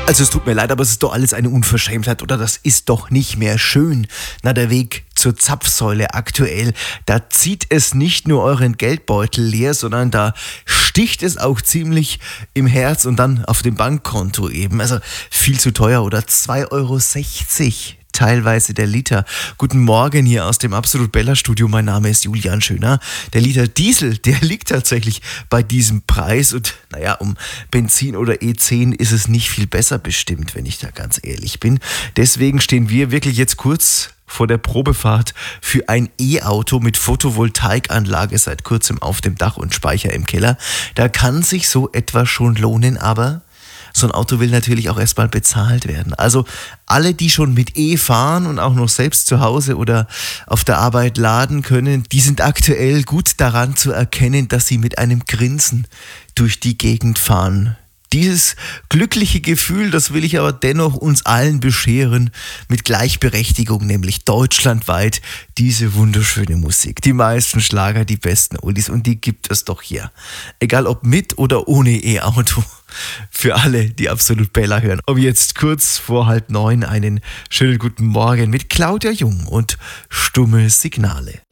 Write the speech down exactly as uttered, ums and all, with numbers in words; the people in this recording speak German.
Also es tut mir leid, aber es ist doch alles eine Unverschämtheit oder das ist doch nicht mehr schön. Na, der Weg zur Zapfsäule aktuell, da zieht es nicht nur euren Geldbeutel leer, sondern da sticht es auch ziemlich im Herz und dann auf dem Bankkonto eben. Also viel zu teuer oder zwei Euro sechzig teilweise der Liter. Guten Morgen hier aus dem Absolut Bella Studio. Mein Name ist Julian Schöner. Der Liter Diesel, der liegt tatsächlich bei diesem Preis und naja, um Benzin oder E zehn ist es nicht viel besser bestimmt, wenn ich da ganz ehrlich bin. Deswegen stehen wir wirklich jetzt kurz vor der Probefahrt für ein E-Auto mit Photovoltaikanlage seit kurzem auf dem Dach und Speicher im Keller. Da kann sich so etwas schon lohnen, aber so ein Auto will natürlich auch erstmal bezahlt werden. Also alle, die schon mit E fahren und auch noch selbst zu Hause oder auf der Arbeit laden können, die sind aktuell gut daran zu erkennen, dass sie mit einem Grinsen durch die Gegend fahren. Dieses glückliche Gefühl, das will ich aber dennoch uns allen bescheren, mit Gleichberechtigung, nämlich deutschlandweit, diese wunderschöne Musik. Die meisten Schlager, die besten Oldies und die gibt es doch hier. Egal ob mit oder ohne E-Auto. Für alle, die Absolut Bella hören. Um jetzt kurz vor halb neun einen schönen guten Morgen mit Claudia Jung und Stumme Signale.